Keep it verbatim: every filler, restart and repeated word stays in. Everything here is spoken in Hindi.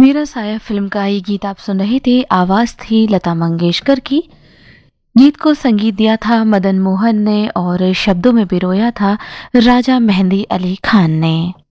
मेरा साया फिल्म का ये गीत आप सुन रहे थे। आवाज थी लता मंगेशकर की। गीत को संगीत दिया था मदन मोहन ने और शब्दों में पिरोया था राजा मेहंदी अली खान ने।